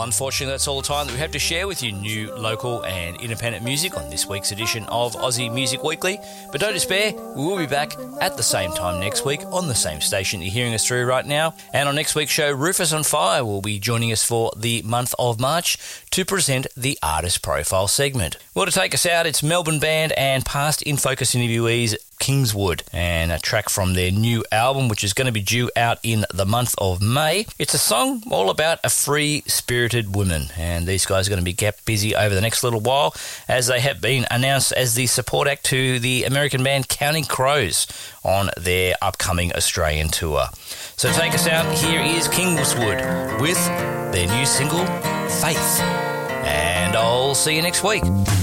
unfortunately, that's all the time that we have to share with you new, local and independent music on this week's edition of Aussie Music Weekly. But don't despair, we will be back at the same time next week on the same station you're hearing us through right now. And on next week's show, Rufus on Fire will be joining us for the month of March to present the Artist Profile segment. Well, to take us out, it's Melbourne band and past In Focus interviewees Kingswood, and a track from their new album, which is going to be due out in the month of May. It's a song all about a free-spirited woman, and these guys are going to be kept busy over the next little while, as they have been announced as the support act to the American band Counting Crows on their upcoming Australian tour. So to take us out, here is Kingswood with their new single, Faith. And I'll see you next week.